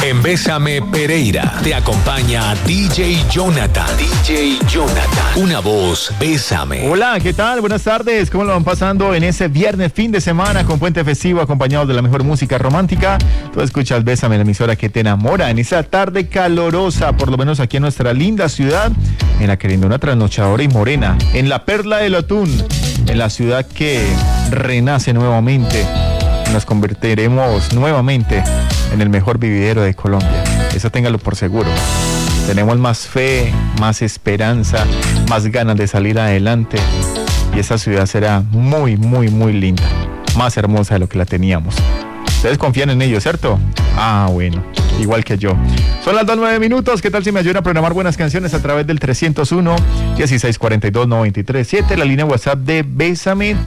En Bésame Pereira te acompaña DJ Jonathan. DJ Jonathan. Una voz, Bésame. Hola, ¿qué tal? Buenas tardes. ¿Cómo lo van pasando en ese viernes, fin de semana, con puente festivo, acompañado de la mejor música romántica? Tú escuchas Bésame, la emisora que te enamora, en esa tarde calorosa, por lo menos aquí en nuestra linda ciudad, en la queriendo una trasnochadora y morena, en la perla del Otún, en la ciudad que renace nuevamente. Nos convertiremos nuevamente en el mejor vividero de Colombia. Eso téngalo por seguro. Tenemos más fe, más esperanza, más ganas de salir adelante. Y esa ciudad será muy, muy, muy linda. Más hermosa de lo que la teníamos. Ustedes confían en ello, ¿cierto? Ah, bueno. Igual que yo. Son las 2:09 minutos. ¿Qué tal si me ayudan a programar buenas canciones a través del 301-1642-937? La línea WhatsApp de Bésame,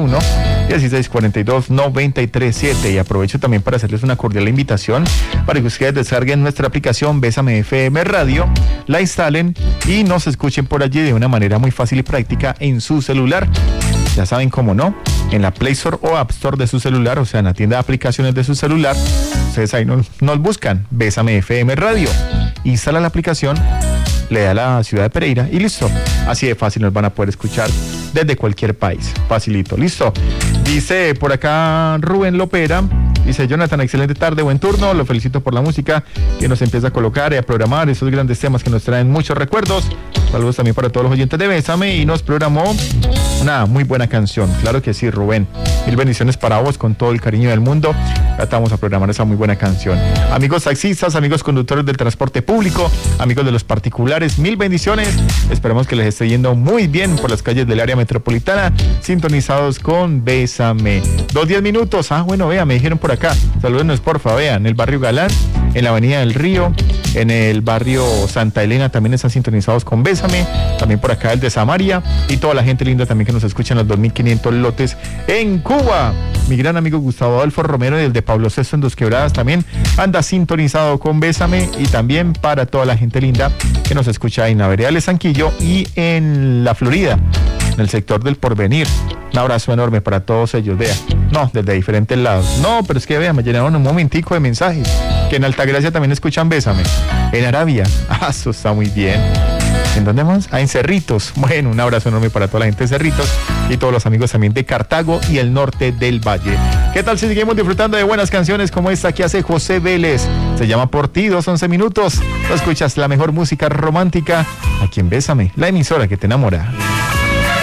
301-1642-937. Y aprovecho también para hacerles una cordial invitación para que ustedes descarguen nuestra aplicación Bésame FM Radio, la instalen y nos escuchen por allí de una manera muy fácil y práctica en su celular. Ya saben cómo no, en la Play Store o App Store de su celular, o sea, en la tienda de aplicaciones de su celular, ustedes ahí nos buscan, Bésame FM Radio, instala la aplicación, le da a la ciudad de Pereira y listo. Así de fácil nos van a poder escuchar desde cualquier país, facilito, listo. Dice por acá Rubén Lopera, dice Jonathan, excelente tarde, buen turno, lo felicito por la música que nos empieza a colocar y a programar esos grandes temas que nos traen muchos recuerdos. Saludos también para todos los oyentes de Bésame, y nos programó una muy buena canción. Claro que sí, Rubén. Mil bendiciones para vos, con todo el cariño del mundo. Tratamos a programar esa muy buena canción. Amigos taxistas, amigos conductores del transporte público, amigos de los particulares, mil bendiciones. Esperamos que les esté yendo muy bien por las calles del área metropolitana, sintonizados con Bésame. 2:10 minutos. Ah, bueno, vea, me dijeron por acá. Salúdenos, porfa, vean, en el barrio Galán, en la avenida del Río, en el barrio Santa Elena también están sintonizados con Bésame, también por acá el de Samaria y toda la gente linda también que nos escucha en los 2500 lotes en Cuba. Mi gran amigo Gustavo Adolfo Romero, el de Pablo VI en Dos Quebradas, también anda sintonizado con Bésame, y también para toda la gente linda que nos escucha en la vereda de Sanquillo y en la Florida, en el sector del Porvenir. Un abrazo enorme para todos ellos, vea. No, desde diferentes lados. No, pero es que vea, me llenaron un momentico de mensajes. Que en Altagracia también escuchan Bésame. En Arabia. Ah, eso está muy bien. ¿En dónde más? Ah, en Cerritos. Bueno, un abrazo enorme para toda la gente de Cerritos y todos los amigos también de Cartago y el norte del Valle. ¿Qué tal si seguimos disfrutando de buenas canciones como esta que hace José Vélez? Se llama Por ti, 2:11 minutos. Tú escuchas la mejor música romántica aquí en Bésame, la emisora que te enamora.